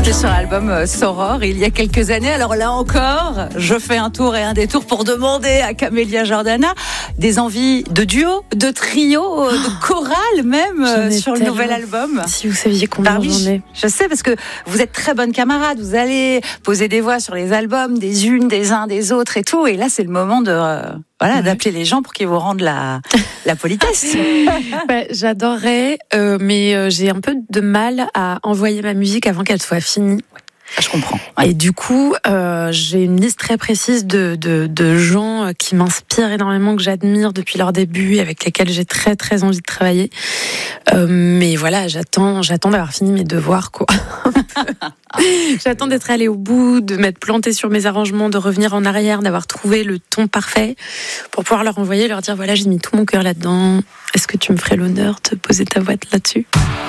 sorti sur l'album Soror il y a quelques années. Alors là encore, je fais un tour et un détour pour demander à Camélia Jordana des envies de duo, de trio, de chorale même sur le nouvel album. Si vous saviez combien j'en ai. Je sais parce que vous êtes très bonnes camarades. Vous allez poser des voix sur les albums des unes, des uns, des autres et tout. Et là, c'est le moment de... d'appeler les gens pour qu'ils vous rendent la politesse. J'adorerais, mais j'ai un peu de mal à envoyer ma musique avant qu'elle soit finie. Je comprends. Ouais. Et du coup, j'ai une liste très précise de gens qui m'inspirent énormément, que j'admire depuis leur début, et avec lesquels j'ai très très envie de travailler. Mais voilà, j'attends d'avoir fini mes devoirs, quoi. J'attends d'être allée au bout, de m'être plantée sur mes arrangements, de revenir en arrière, d'avoir trouvé le ton parfait pour pouvoir leur envoyer, leur dire voilà, j'ai mis tout mon cœur là-dedans. Est-ce que tu me ferais l'honneur de poser ta voix là-dessus ?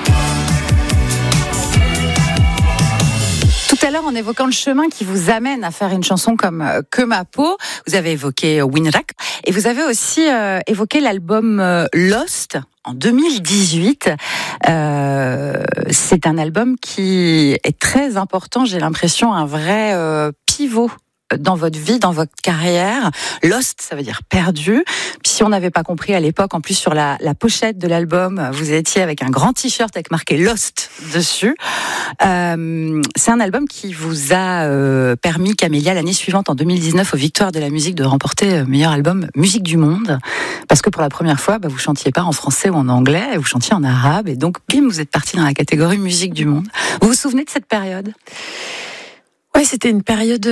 Tout à l'heure, en évoquant le chemin qui vous amène à faire une chanson comme Que ma peau, vous avez évoqué Winrack et vous avez aussi évoqué l'album Lost en 2018. C'est un album qui est très important, j'ai l'impression, un vrai pivot dans votre vie, dans votre carrière. Lost, ça veut dire perdu. Puis si on n'avait pas compris à l'époque, en plus sur la pochette de l'album, vous étiez avec un grand t-shirt avec marqué Lost dessus. C'est un album qui vous a permis, Camélia, l'année suivante, en 2019, aux Victoires de la musique, de remporter meilleur album musique du monde. Parce que pour la première fois, vous chantiez pas en français ou en anglais, vous chantiez en arabe. Et donc, bim, vous êtes parti dans la catégorie musique du monde. Vous vous souvenez de cette période ? Ouais, c'était une période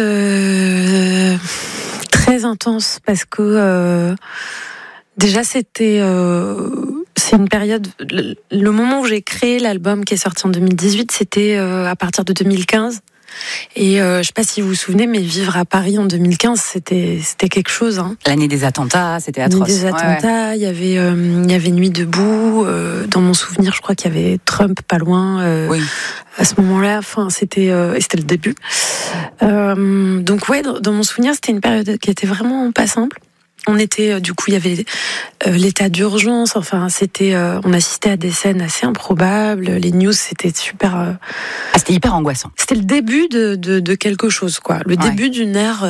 très intense parce que déjà c'est une période. Le moment où j'ai créé l'album qui est sorti en 2018, c'était à partir de 2015. Et je sais pas si vous vous souvenez, mais vivre à Paris en 2015, c'était quelque chose. Hein. L'année des attentats, c'était atroce. L'année des attentats, il y avait Nuit debout. Dans mon souvenir, je crois qu'il y avait Trump pas loin. Oui. À ce moment-là, c'était le début. Donc ouais, dans mon souvenir, c'était une période qui était vraiment pas simple. On était, du coup, il y avait l'état d'urgence. Enfin, on assistait à des scènes assez improbables. Les news, c'était super. C'était hyper angoissant. C'était le début de quelque chose, quoi. Le début d'une ère.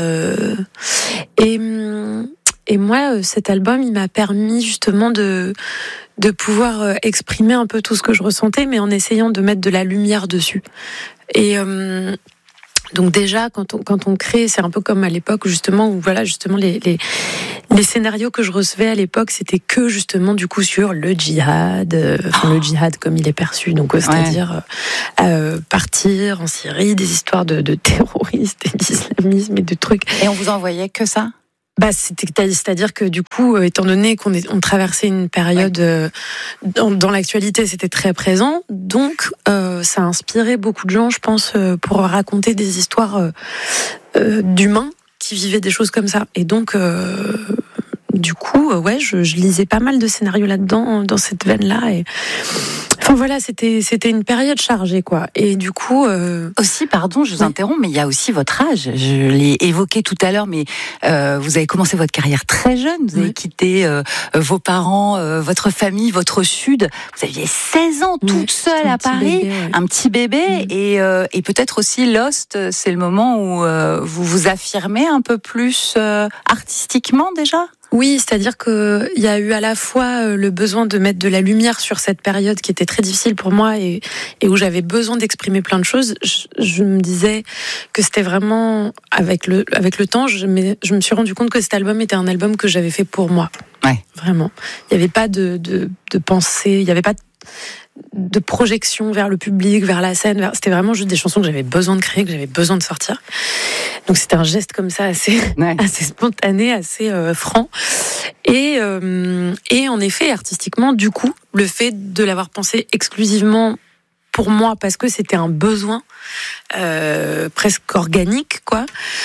Et moi, cet album, il m'a permis justement de pouvoir exprimer un peu tout ce que je ressentais, mais en essayant de mettre de la lumière dessus. Et donc déjà, quand on crée, c'est un peu comme à l'époque justement où les scénarios que je recevais à l'époque, c'était que justement du coup sur le djihad, le djihad comme il est perçu, donc c'est-à-dire partir en Syrie, des histoires de terroristes et d'islamisme et de trucs. Et on vous envoyait que ça ? C'est-à-dire que du coup, étant donné on traversait une période dans l'actualité, c'était très présent, donc ça a inspiré beaucoup de gens, je pense, pour raconter des histoires d'humains qui vivaient des choses comme ça. Et donc, du coup, je lisais pas mal de scénarios là-dedans, dans cette veine-là. Et enfin voilà, c'était une période chargée, quoi. Et du coup aussi, pardon, je vous interromps, mais il y a aussi votre âge. Je l'ai évoqué tout à l'heure, mais vous avez commencé votre carrière très jeune. Vous avez quitté vos parents, votre famille, votre sud. Vous aviez 16 ans, toute seule à Paris, bébé, un petit bébé, et peut-être aussi Lost. C'est le moment où vous vous affirmez un peu plus artistiquement déjà. Oui, c'est-à-dire qu'il y a eu à la fois le besoin de mettre de la lumière sur cette période qui était très difficile pour moi et où j'avais besoin d'exprimer plein de choses. Je me disais que c'était vraiment, avec le temps, je me suis rendu compte que cet album était un album que j'avais fait pour moi. Ouais. Vraiment. Il n'y avait pas de pensée, il n'y avait pas de projection vers le public, vers la scène. C'était vraiment juste des chansons que j'avais besoin de créer, que j'avais besoin de sortir. Donc c'était un geste comme ça assez spontané, assez franc. Et en effet, artistiquement, du coup, le fait de l'avoir pensé exclusivement pour moi, parce que c'était un besoin presque organique, quoi.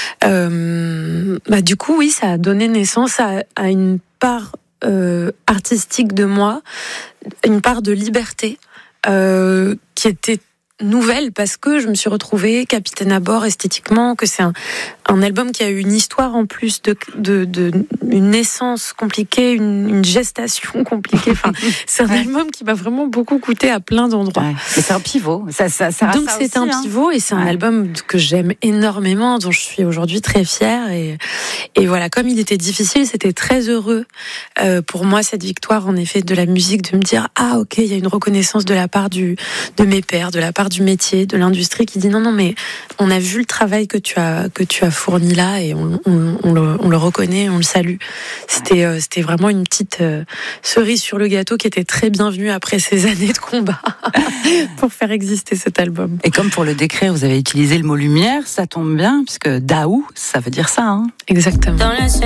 Du coup, oui, ça a donné naissance à une part artistique de moi, une part de liberté qui était nouvelle parce que je me suis retrouvée capitaine à bord esthétiquement, que c'est un album qui a eu une histoire en plus de une naissance compliquée, une gestation compliquée. Enfin, c'est un album qui m'a vraiment beaucoup coûté à plein d'endroits. Ouais. Mais c'est un pivot. Ça donc c'est un pivot et c'est un album que j'aime énormément, dont je suis aujourd'hui très fière. Et voilà, comme il était difficile, c'était très heureux pour moi cette victoire, en effet, de la musique, de me dire ah ok, il y a une reconnaissance de la part de mes pairs, de la part du métier, de l'industrie qui dit non mais on a vu le travail que tu as fourni là et on le reconnaît, on le salue. C'était vraiment une petite cerise sur le gâteau qui était très bienvenue après ces années de combat pour faire exister cet album. Et comme pour le décrire, vous avez utilisé le mot lumière, ça tombe bien puisque Daou, ça veut dire ça. Hein. Exactement.